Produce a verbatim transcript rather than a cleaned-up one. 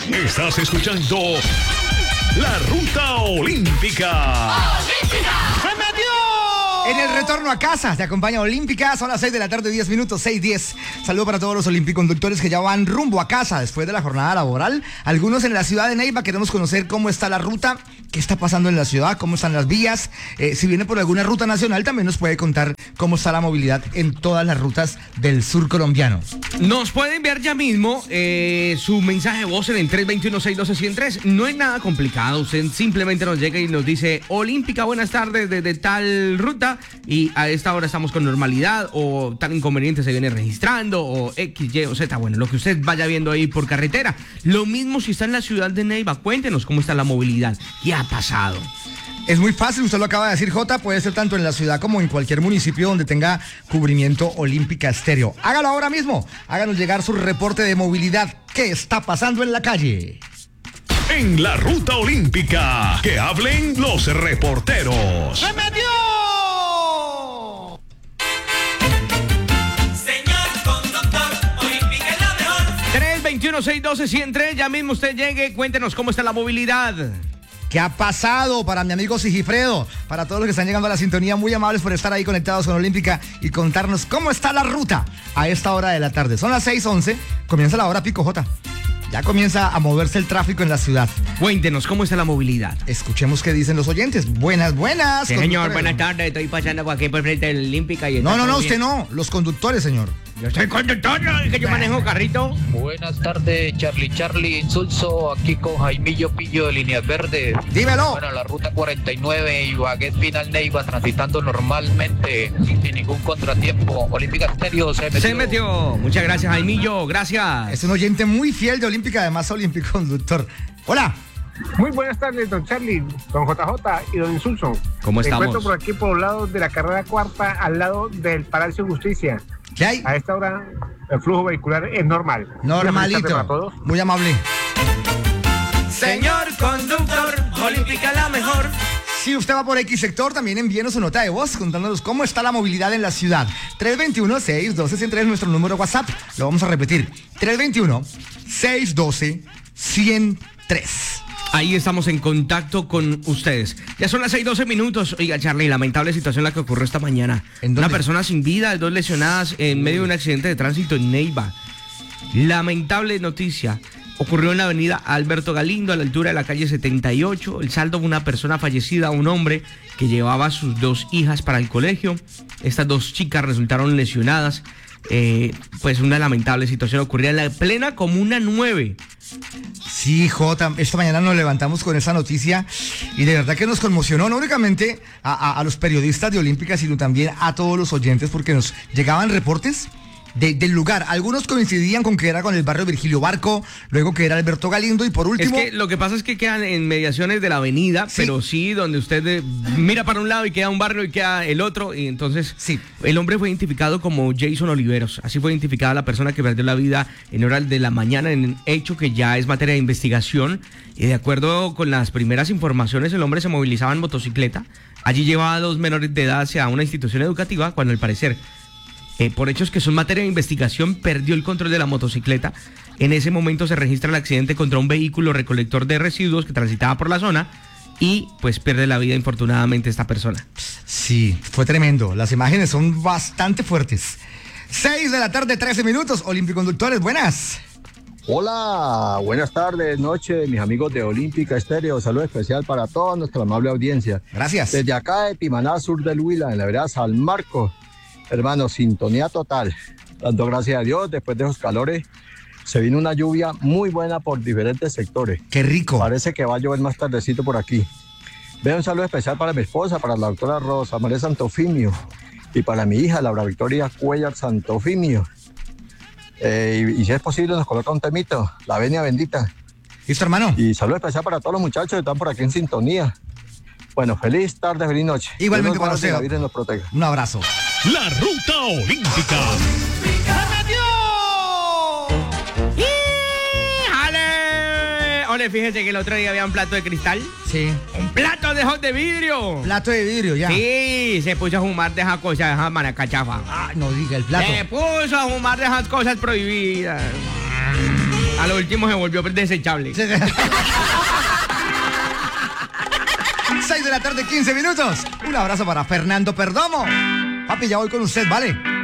Estás escuchando La Ruta Olímpica. ¡Olímpica! ¡Se metió! En el retorno a casa, te acompaña Olímpica, son las seis de la tarde, diez minutos, seis diez. Saludo para todos los olimpiconductores que ya van rumbo a casa después de la jornada laboral. Algunos en la ciudad de Neiva, queremos conocer cómo está la ruta, qué está pasando en la ciudad, cómo están las vías. Eh, si viene por alguna ruta nacional, también nos puede contar cómo está la movilidad en todas las rutas del sur colombiano. Nos puede enviar ya mismo eh, su mensaje de voz en el tres dos uno, seis uno dos, uno cero tres. No es nada complicado, usted simplemente nos llega y nos dice: Olímpica, buenas tardes, desde tal ruta y a esta hora estamos con normalidad, o tal inconveniente se viene registrando, o X, Y o Z, bueno, lo que usted vaya viendo ahí por carretera. Lo mismo si está en la ciudad de Neiva, cuéntenos cómo está la movilidad, qué ha pasado. Es muy fácil, usted lo acaba de decir, Jota, puede ser tanto en la ciudad como en cualquier municipio donde tenga cubrimiento Olímpica Estéreo. Hágalo ahora mismo, háganos llegar su reporte de movilidad. ¿Qué está pasando en la calle? En la Ruta Olímpica, que hablen los reporteros. ¡Se metió! tres dos uno, seis uno dos, uno cero tres, ya mismo usted llegue, cuéntenos cómo está la movilidad. ¿Qué ha pasado para mi amigo Sigifredo? Para todos los que están llegando a la sintonía, muy amables por estar ahí conectados con Olímpica y contarnos cómo está la ruta a esta hora de la tarde. Son las seis once, comienza la hora pico, Jota. Ya comienza a moverse el tráfico en la ciudad. Cuéntenos cómo está la movilidad. Escuchemos qué dicen los oyentes. Buenas, buenas. Sí, señor, buenas tardes. Estoy pasando por aquí por frente de la Olímpica. Y no, no, no, usted no. Los conductores, señor. Yo soy conductor, es que yo manejo carrito. Buenas tardes, Charlie Charlie Insulso, aquí con Jaimillo Pillo de Líneas Verdes. Dímelo. Bueno, la ruta cuarenta y nueve, Ibagué Final Neiva, transitando normalmente, sin ningún contratiempo. Olímpica Estéreo se metió. Se metió. Muchas gracias, Jaimillo. Gracias. Es un oyente muy fiel de Olímpica, además olímpico conductor. Hola. Muy buenas tardes, don Charlie, don J J y don Insulso. ¿Cómo estamos? Me encuentro por aquí por el lado de la carrera cuarta, al lado del Palacio de Justicia. ¿Qué hay? A esta hora el flujo vehicular es normal. Normalito. Para todos. Muy amable. Señor conductor, Olímpica la mejor. Si usted va por X sector, también envíenos su nota de voz contándonos cómo está la movilidad en la ciudad. tres dos uno, seis uno dos, uno cero tres es nuestro número WhatsApp. Lo vamos a repetir. tres dos uno, seis uno dos, uno cero tres. Ahí estamos en contacto con ustedes. Ya son las seis doce minutos. Oiga, Charlie, lamentable situación la que ocurrió esta mañana. Una persona sin vida, dos lesionadas en medio de un accidente de tránsito en Neiva. Lamentable noticia. Ocurrió en la avenida Alberto Galindo, a la altura de la calle setenta y ocho. El saldo fue una persona fallecida, un hombre que llevaba a sus dos hijas para el colegio. Estas dos chicas resultaron lesionadas. Eh, pues una lamentable situación ocurría en la plena Comuna nueve. Sí, Jota, esta mañana nos levantamos con esa noticia y de verdad que nos conmocionó, no únicamente a, a, a los periodistas de Olímpica, sino también a todos los oyentes, porque nos llegaban reportes de, del lugar. Algunos coincidían con que era con el barrio Virgilio Barco, luego que era Alberto Galindo y por último... Es que lo que pasa es que quedan en mediaciones de la avenida, sí. Pero sí, donde usted eh, mira para un lado y queda un barrio y queda el otro, y entonces sí. El hombre fue identificado como Jason Oliveros. Así fue identificada la persona que perdió la vida en horas de la mañana, en un hecho que ya es materia de investigación. Y de acuerdo con las primeras informaciones, el hombre se movilizaba en motocicleta. Allí llevaba a dos menores de edad hacia una institución educativa cuando al parecer... Eh, por hechos que son materia de investigación, perdió el control de la motocicleta. En ese momento se registra el accidente contra un vehículo recolector de residuos que transitaba por la zona y pues pierde la vida infortunadamente esta persona. Sí, fue tremendo. Las imágenes son bastante fuertes. seis de la tarde, trece minutos. Olimpiconductores, buenas. Hola, buenas tardes, noche, mis amigos de Olímpica Estéreo. Saludo especial para toda nuestra amable audiencia. Gracias. Desde acá de Pimaná, sur del Huila, en la vereda San Marcos. Hermano, sintonía total. Dando gracias a Dios, después de esos calores, se vino una lluvia muy buena por diferentes sectores. ¡Qué rico! Parece que va a llover más tardecito por aquí. Veo un saludo especial para mi esposa, para la doctora Rosa María Santofimio, y para mi hija, Laura Victoria Cuellar Santofimio. Eh, y, y si es posible, nos coloca un temito, la venia bendita. ¿Listo, hermano? Y saludo especial para todos los muchachos que están por aquí en sintonía. Bueno, feliz tarde, feliz noche. Igualmente para usted. Que la Virgen nos proteja. Un abrazo. La Ruta Olímpica. ¡Ale! Ole, fíjese que el otro día había un plato de cristal. Sí. Un plato de, de vidrio. Plato de vidrio, ya. Sí, se puso a fumar de esas cosas, de esas maracachafa. Ah, no diga el plato. Se puso a fumar de esas cosas prohibidas. A lo último se volvió desechable. seis de la tarde, quince minutos. Un abrazo para Fernando Perdomo. Papi, ya voy con usted, ¿vale?